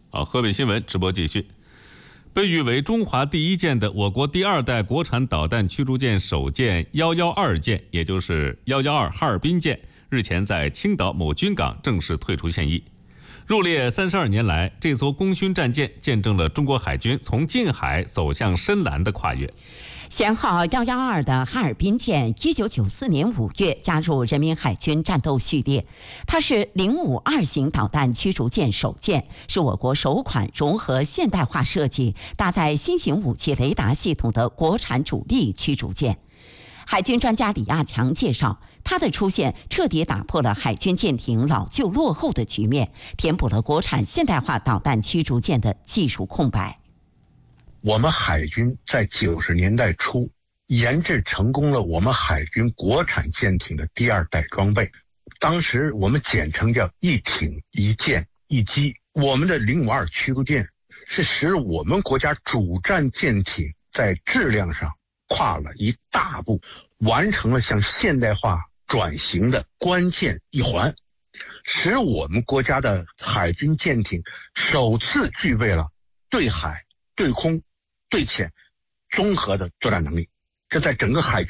好，河北新闻直播继续。被誉为中华第一舰的我国第2代国产导弹驱逐舰首舰112舰，也就是112哈尔滨舰，日前在青岛某军港正式退出现役。入列32年来，这艘功勋战舰见证了中国海军从近海走向深蓝的跨越。 舷号112的哈尔滨舰，1994年5月加入人民海军战斗序列。它是052型导弹驱逐舰首舰，是我国首款融合现代化设计、搭载新型武器雷达系统的国产主力驱逐舰。海军专家李亚强介绍，它的出现彻底打破了海军舰艇老旧落后的局面，填补了国产现代化导弹驱逐舰的技术空白。 我们海军在90年代初研制成功了我们海军国产舰艇的第2代装备，当时我们简称叫一艇一舰一机。我们的052驱逐舰是使我们国家主战舰艇在质量上跨了一大步，完成了向现代化转型的关键一环，使我们国家的海军舰艇首次具备了对海、对空、对潜综合的作战能力。这在整个海军